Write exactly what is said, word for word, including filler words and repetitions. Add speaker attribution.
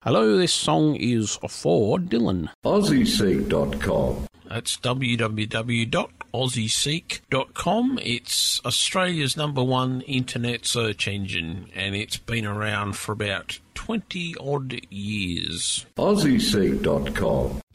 Speaker 1: Hello, this song is for Dylan.
Speaker 2: Aussie Seek dot com.
Speaker 1: That's w w w dot aussie seek dot com. It's Australia's number one internet search engine, and it's been around for about twenty odd years.
Speaker 2: Aussie Seek dot com.